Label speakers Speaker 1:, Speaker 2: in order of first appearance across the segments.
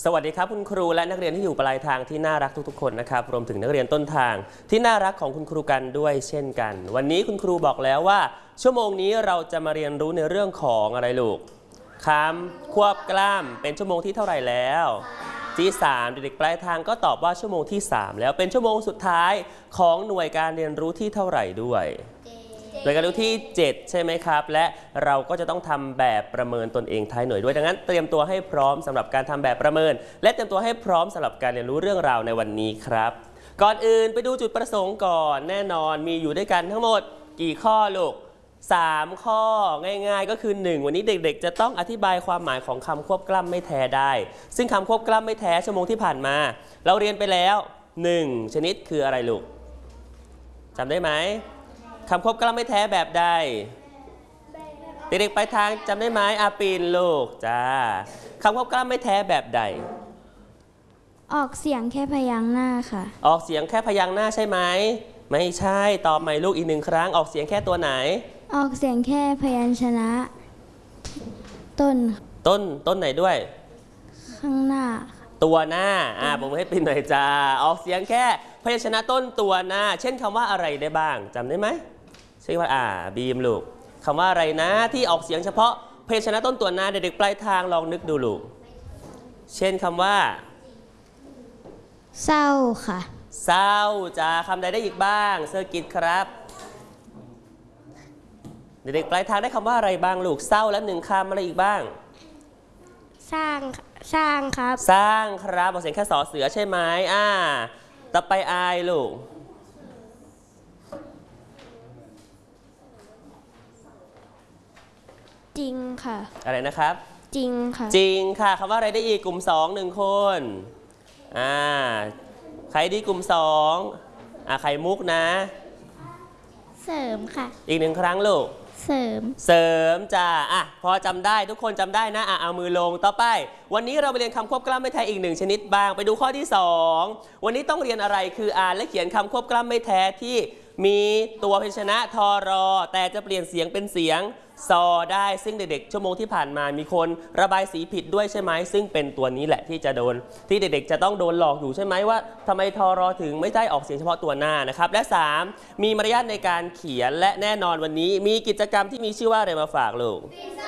Speaker 1: สวัสดีครับคุณครูและนักเรียนที่อยู่ปลายทางที่น่ารักทุกๆคนนะครับรวมถึงนักเรียนต้นทางที่น่ารักของคุณครูกันด้วยเช่นกันวันนี้คุณครูบอกแล้วว่าชั่วโมงนี้เราจะมาเรียนรู้ในเรื่องของอะไรลูกคำควบกล้ำเป็นชั่วโมงที่เท่าไหร่แล้วที่3เด็กๆปลายทางก็ตอบว่าชั่วโมงที่3แล้วเป็นชั่วโมงสุดท้ายของหน่วยการเรียนรู้ที่เท่าไหร่ด้วยหน่วยการเรียนรู้ที่7ใช่ไหมครับและเราก็จะต้องทำแบบประเมินตนเองท้ายหน่วยด้วยดังนั้นเตรียมตัวให้พร้อมสำหรับการทำแบบประเมินและเตรียมตัวให้พร้อมสำหรับการเรียนรู้เรื่องราวในวันนี้ครับก่อนอื่นไปดูจุดประสงค์ก่อนแน่นอนมีอยู่ด้วยกันทั้งหมดกี่ข้อลูก3ข้อง่ายๆก็คือ1วันนี้เด็กๆจะต้องอธิบายความหมายของคำควบกล้ำไม่แท้ได้ซึ่งคำควบกล้ำไม่แท้ชั่วโมงที่ผ่านมาเราเรียนไปแล้ว1ชนิดคืออะไรลูกจำได้ไหมคำควบกล้ำไม่แท้แบบใดเด็กๆไปทางจำได้ไหมอาปีนลูกจ้าคำควบกล้ำไม่แท้แบบใด
Speaker 2: ออกเสียงแค่พยางค์หน้าค่ะ
Speaker 1: ออกเสียงแค่พยางค์หน้าใช่ไหมไม่ใช่ตอบใหม่ลูกอีก1ครั้งออกเสียงแค่ตัวไหน
Speaker 2: ออกเสียงแค่พยัญชนะต้นไหนด้วยข้างหน้า
Speaker 1: ตัวหน้าผมให้ปีนหน่อยจ้าออกเสียงแค่พยัญชนะต้นตัวหน้าเช่นคำว่าอะไรได้บ้างจำได้ไหมใช่ว่าบีมลูกคำว่าอะไรนะที่ออกเสียงเฉพาะพยัญชนะต้นตัวหน้าเด็กๆปลายทางลองนึกดูลูกเช่นคำว่า
Speaker 2: เศร้าค่ะ
Speaker 1: เศร้าจ้าคำใดได้อีกบ้างเซอร์กิตครับเด็กๆปลายทางได้คำว่าอะไรบ้างลูกเศร้าแล้ว1คำอะไรอีกบ้าง
Speaker 2: สร้างครับ
Speaker 1: สร้างครับออกเสียงแค่สอเสือใช่ไหมต่อไปอายลูก
Speaker 2: จริงค่ะ
Speaker 1: อะไรนะครับ
Speaker 2: จริงค่ะ
Speaker 1: จริงค่ะคำว่าอะไรได้อีกกลุ่ม2 1คนใครดีกลุ่ม2ใครมุกนะ
Speaker 2: เสริมค่ะ
Speaker 1: อีก1ครั้งลูก
Speaker 2: เส
Speaker 1: ริมจ้าพอจำได้ทุกคนจำได้นะเอามือลงต่อไปวันนี้เราไปเรียนคำควบกล้ำไม่แท้อีก1ชนิดบ้างไปดูข้อที่2วันนี้ต้องเรียนอะไรคืออ่านและเขียนคำควบกล้ำไม่แท้ที่มีตัวพยัญชนะทรแต่จะเปลี่ยนเสียงเป็นเสียงซอได้ซึ่งเด็กๆชั่วโมงที่ผ่านมามีคนระบายสีผิดด้วยใช่ไหมซึ่งเป็นตัวนี้แหละที่จะโดนที่เด็กๆจะต้องโดนหลอกอยู่ใช่ไหมว่าทำไมทรถึงไม่ได้ออกเสียงเฉพาะตัวหน้านะครับและ3มีมารยาทในการเขียนและแน่นอนวันนี้มีกิจกรรมที่มีชื่อว่าอะไรมาฝากลูก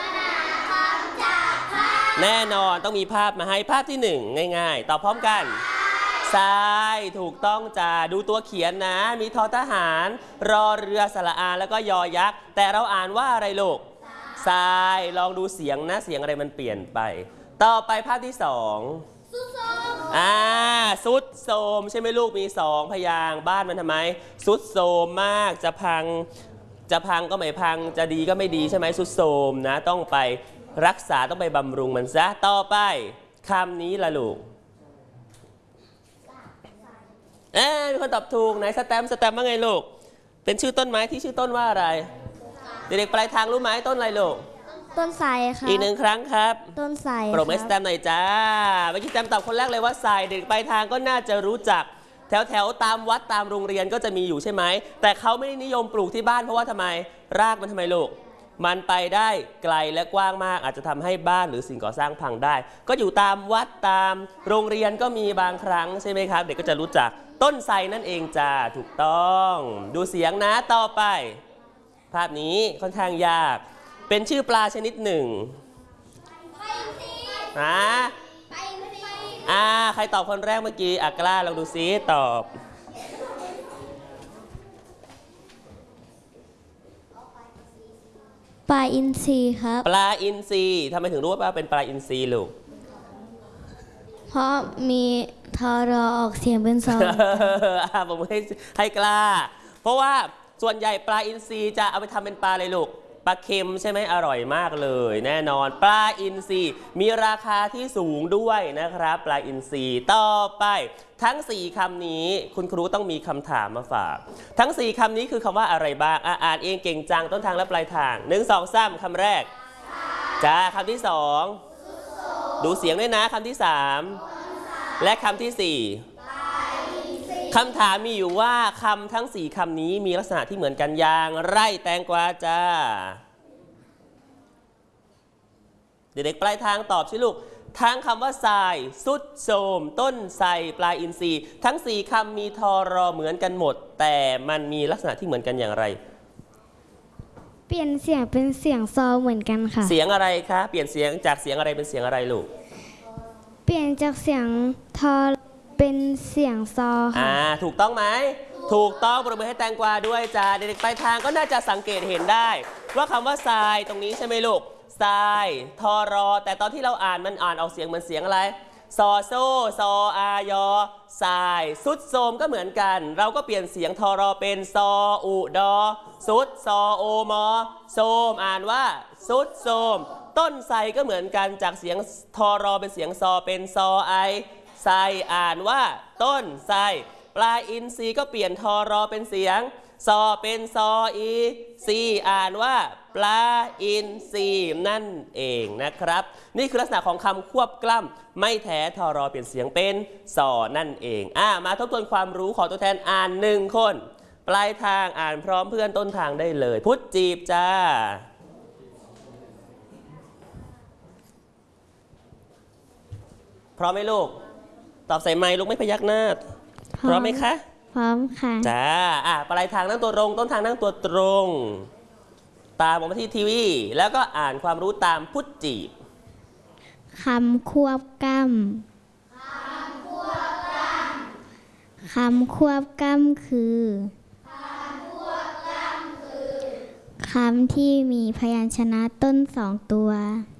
Speaker 1: แน่นอนต้องมีภาพมาให้ภาพที่1ง่ายๆตอบพร้อมกันทรายถูกต้องจ้าดูตัวเขียนนะมีทอทหารรอเรือสระอาแล้วก็ยอยักษ์แต่เราอ่านว่าอะไรลูกทรายลองดูเสียงนะเสียงอะไรมันเปลี่ยนไปต่อไปภาพที่2สุดโทมสุดโทมใช่ไหมลูกมี2พยางค์บ้านมันทำไมสุดโทมมากจะพังก็ไม่พังจะดีก็ไม่ดีใช่ไหมสุดโทมนะต้องไปรักษาต้องไปบำรุงมันซะต่อไปคำนี้ละลูกมีคนตอบถูกไหนสแตมว่าไงลูกเป็นชื่อต้นไม้ที่ชื่อต้นว่าอะไรเด็กๆปลายทางรู้ไหมต้นอะไรลูก
Speaker 2: ต้นไทรครับ
Speaker 1: อีก1ครั้งครับ
Speaker 2: ต้นไทร
Speaker 1: โปรเมสแตมหน่อยจ้าเมื่อกี้แตมตอบคนแรกเลยว่าไทรเด็กปลายทางก็น่าจะรู้จักแถวตามวัดตามโรงเรียนก็จะมีอยู่ใช่ไหมแต่เขาไม่ได้นิยมปลูกที่บ้านเพราะว่าทำไมรากมันทำไมลูกมันไปได้ไกลและกว้างมากอาจจะทำให้บ้านหรือสิ่งก่อสร้างพังได้ก็อยู่ตามวัดตามโรงเรียนก็มีบางครั้งใช่ไหมครับเด็กก็จะรู้จักต้นไทรนั่นเองจ้าถูกต้องดูเสียงนะต่อไปภาพนี้ค่อนข้างยากเป็นชื่อปลาชนิดหนึ่งใครตอบคนแรกเมื่อกี้กล้าลองดูซิตอบ
Speaker 2: ปลาอินทรีครับ
Speaker 1: ปลาอินทรีทำไมถึงรู้ว่าเป็นปลาอินทรีลูก
Speaker 2: เพราะมีทรออกเสียงเป็นซอ
Speaker 1: ผมให้กล้าเพราะว่าส่วนใหญ่ปลาอินทรีจะเอาไปทำเป็นปลาอะไรลูกปลาเค็มใช่ไหมอร่อยมากเลยแน่นอนปลาอินทรีมีราคาที่สูงด้วยนะครับปลาอินทรีต่อไปทั้ง4คำนี้คุณครูต้องมีคำถามมาฝากทั้ง4คำนี้คือคำว่าอะไรบ้างอ่านเองเก่งจังต้นทางและปลายทาง1 2 3คำแรกจ้าคำที่2ดูเสียงด้วยนะคำที่3และคำที่4คำถามมีอยู่ว่าคำทั้ง4คำนี้มีลักษณะที่เหมือนกันอย่างไรแตงกวาจ้าเด็กๆปลายทางตอบสิลูกทั้งคำว่าทรายสุดโทรมต้นไทรปลายอินทรีย์ทั้ง4คำมีทอรอเหมือนกันหมดแต่มันมีลักษณะที่เหมือนกันอย่างไร
Speaker 2: เปลี่ยนเสียงเป็นเสียงซอเหมือนกันค่ะ
Speaker 1: เสียงอะไรคะเปลี่ยนเสียงจากเสียงอะไรเป็นเสียงอะไรลูก
Speaker 2: เปลี่ยนจากเสียงทอเป็นเสียงซอค่ะ
Speaker 1: ถูกต้องไหมถูกต้องปรบมือให้แตงกวาด้วยจ้าเด็กๆปลายทางก็น่าจะสังเกตเห็นได้ว่าคำว่าทรายตรงนี้ใช่ไหมลูกทรายทอรอแต่ตอนที่เราอ่านมันอ่านออกเสียงเหมือนเสียงอะไรซอโซซออายอทรายสุดโทมก็เหมือนกันเราก็เปลี่ยนเสียงทอรอเป็นซออุดอสุดซอโอมอโซมอ่านว่าสุดโซมต้นไทรก็เหมือนกันจากเสียงทอรอเป็นเสียงซอเป็นซอไอไทรอ่านว่าต้นไทรปลายอินทรีย์ก็เปลี่ยนทอรอเป็นเสียงซอเป็นซออีซีอ่านว่าปลาอินทรีย์นั่นเองนะครับนี่คือลักษณะของคำควบกล้ำไม่แท้ทอรอเปลี่ยนเสียงเป็นซอนั่นเองมาทบทวนความรู้ขอตัวแทนอ่าน1คนปลายทางอ่านพร้อมเพื่อนต้นทางได้เลยพุทธจีบจ้าพร้อมไหมลูกตอบใส่ไมค์ลูกไม่พยักหน้าพร้อมไหมคะ
Speaker 2: พร้อมค่ะ
Speaker 1: จ้าปลายทางนั่งตัวตรงต้นทางนั่งตัวตรงตามมาที่ทีวีแล้วก็อ่านความรู้ตามพุทธจีบ
Speaker 2: คำควบกล้ำคำควบกล้ำคือคำที่มีพยัญชนะต้น2ตัว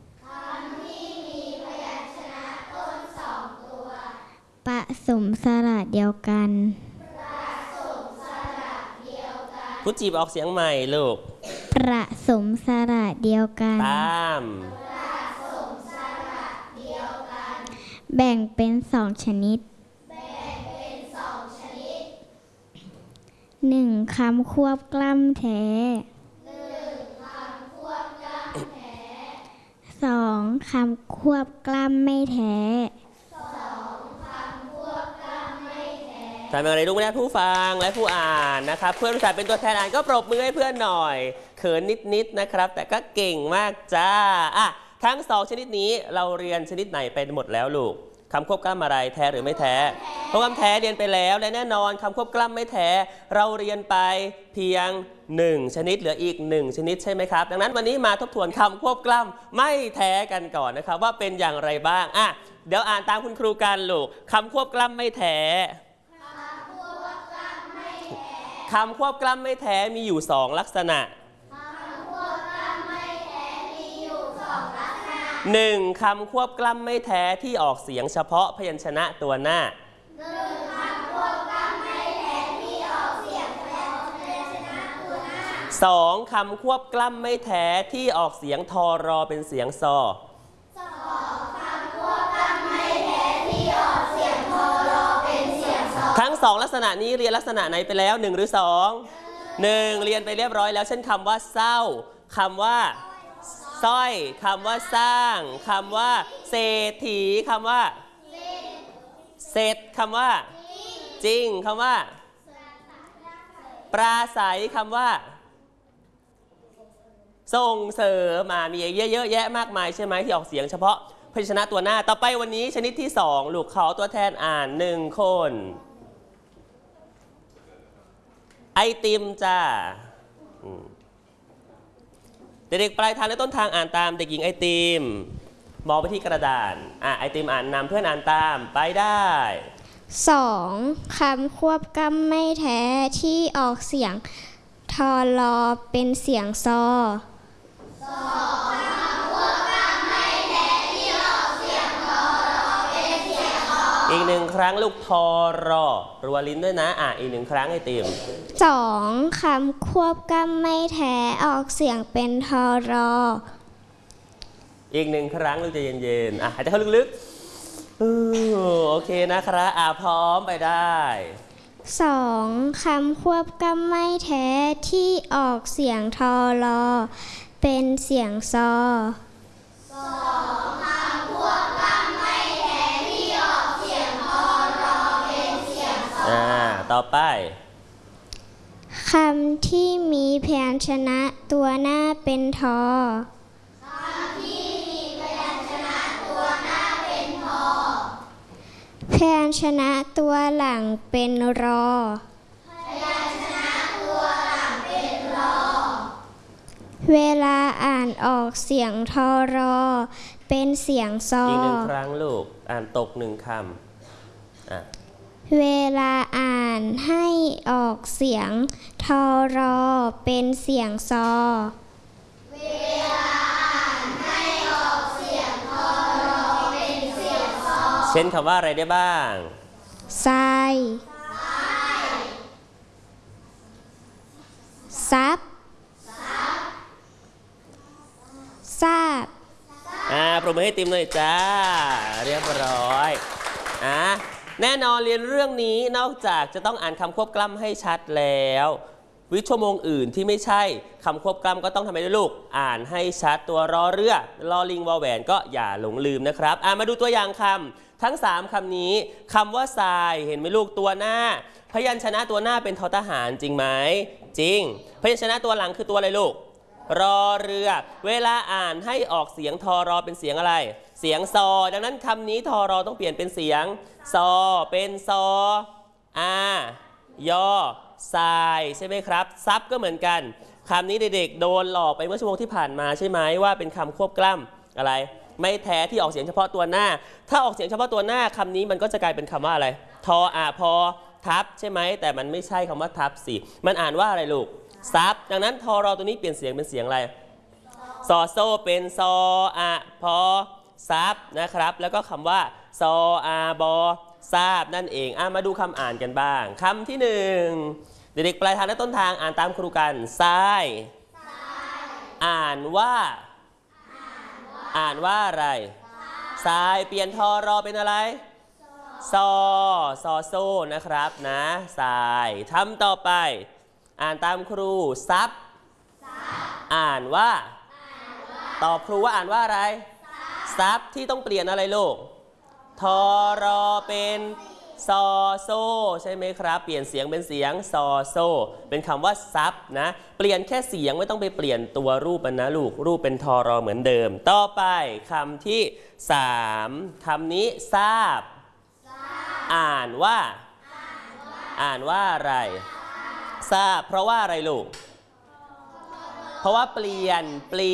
Speaker 2: ผสมสระเดียวกัน
Speaker 1: พุทธจีบออกเสียงใหม่ลูก
Speaker 2: ผสมสระเดียวกัน
Speaker 1: ตาม
Speaker 2: แบ่งเป็น2ชนิด1คำควบกล้ำแท้2คำควบกล้ำไม่แท้
Speaker 1: ทำอะไรลูกไม่ได้ผู้ฟังและผู้อ่านนะครับเพื่อนภาษาเป็นตัวแทนอ่านก็ปรบมือให้เพื่อนหน่อยเขินนิดนะครับแต่ก็เก่งมากจ้าทั้ง2ชนิดนี้เราเรียนชนิดไหนไปหมดแล้วลูกคำควบกล้ำอะไรแท้หรือไม่แท้คำแท้เรียนไปแล้วและแน่นอนคำควบกล้ำไม่แท้เราเรียนไปเพียง1ชนิดเหลืออีก1ชนิดใช่ไหมครับดังนั้นวันนี้มาทบทวนคำควบกล้ำไม่แท้กันก่อนนะครับว่าเป็นอย่างไรบ้างเดี๋ยวอ่านตามคุณครูกันลูกคำควบกล้ำไม่แท้คำควบกล้ำไม่แท้มีอยู่2ลักษณะ1คำควบกล้ำไม่แท้ที่ออกเสียงเฉพาะพยัญชนะตัวหน้า2คำควบกล้ำไม่แท้ที่ออกเสียงทอรอเป็นเสียงซอทั้ง2ลักษณะนี้เรียนลักษณะไหนไปแล้ว1หรือ2 1เรียนไปเรียบร้อยแล้วเช่นคำว่าเศร้าคำว่าสร้อยคำว่าสร้างคำว่าเศรษฐีคำว่าเสร็จคำว่าจริงคำว่าปราศัยคำว่าส่งเสริมมีเยอะแยะมากมายใช่ไหมที่ออกเสียงเฉพาะพยัญชนะตัวหน้าต่อไปวันนี้ชนิดที่2ลูกขอตัวแทนอ่าน1คนไอติมจ้าเด็กๆปลายทางและต้นทางอ่านตามเด็กหญิงไอติมมองไปที่กระดานไอติมอ่านนำเพื่อนอ่านตามไปได้
Speaker 2: 2คำควบกล้ำไม่แท้ที่ออกเสียงทอรอเป็นเสียงซอ
Speaker 1: อีก1ครั้งลูกทอรอรัวลิ้นด้วยนะอีก1ครั้งไอติม
Speaker 2: 2คำควบกล้ำไม่แท้ออกเสียงเป็นทอรอ
Speaker 1: อีก1ครั้งลูกใจเย็นๆหายใจเข้าลึกๆโอเคนะครับพร้อมไปได้
Speaker 2: 2คำควบกล้ำไม่แท้ที่ออกเสียงทอรอเป็นเสียงซอ
Speaker 1: ต่อไป
Speaker 2: คำที่มีพยัญชนะตัวหน้าเป็นทอคำที่มีพยัญชนะตัวหน้าเป็นพยัญชนะตัวหลังเป็นรอเวลาอ่านออกเสียงทอรอเป็นเสียงซอ
Speaker 1: อีก1 ครั้งลูกอ่านตก1 คำ
Speaker 2: เวลาอ่านให้ออกเสียงทอรอเป็นเสียงซอ
Speaker 1: เช่นคำว่าอะไรได้บ้าง
Speaker 2: ทรายซับซาบ
Speaker 1: ปรบมือให้ติมหน่อยจ้าเรียบร้อยแน่นอนเรียนเรื่องนี้นอกจากจะต้องอ่านคำควบกล้ำให้ชัดแล้ววิชั่วโมงอื่นที่ไม่ใช่คำควบกล้ำก็ต้องทำให้ได้ลูกอ่านให้ชัดตัวรอเรือลอลิงวอแหวนก็อย่าหลงลืมนะครับมาดูตัวอย่างคำทั้ง3คำนี้คำว่าทรายเห็นไหมลูกตัวหน้าพยัญชนะตัวหน้าเป็นททหารจริงไหมจริงพยัญชนะตัวหลังคือตัวอะไรลูกรอเรือเวลาอ่านให้ออกเสียงทอรอเป็นเสียงอะไรเสียงซอดังนั้นคำนี้ทอรอต้องเปลี่ยนเป็นเสียงซอเป็นซอยอทรายใช่ไหมครับซับก็เหมือนกันคำนี้เด็กๆโดนหลอกไปเมื่อชั่วโมงที่ผ่านมาใช่ไหมว่าเป็นคำควบกล้ำอะไรไม่แท้ที่ออกเสียงเฉพาะตัวหน้าถ้าออกเสียงเฉพาะตัวหน้าคำนี้มันก็จะกลายเป็นคำว่าอะไรทอพอทับใช่ไหมแต่มันไม่ใช่คำว่าทับสิมันอ่านว่าอะไรลูกซับดังนั้นทอรอตัวนี้เปลี่ยนเสียงเป็นเสียงอะไรซอโซเป็นซอพอซับนะครับแล้วก็คำว่าซอบอทราบนั่นเองมาดูคำอ่านกันบ้างคำที่1เด็กๆปลายทางและต้นทางอ่านตามครูกันทรายอ่านว่าอะไรทรายเปลี่ยนทอรอเป็นอะไรซอโซนะครับนะทรายทำต่อไปอ่านตามครูซับอ่านว่าตอบครูว่าอ่านว่าอะไรซับที่ต้องเปลี่ยนอะไรลูกทอรอเป็นซอโซใช่ไหมครับเปลี่ยนเสียงเป็นเสียงซอโซเป็นคำว่าซับนะเปลี่ยนแค่เสียงไม่ต้องไปเปลี่ยนตัวรูปนะลูกรูปเป็นทอรอเหมือนเดิมต่อไปคำที่3คำนี้ทราบอ่านว่าอะไรทราบเพราะว่าอะไรลูกเพราะว่าเปลี่ยน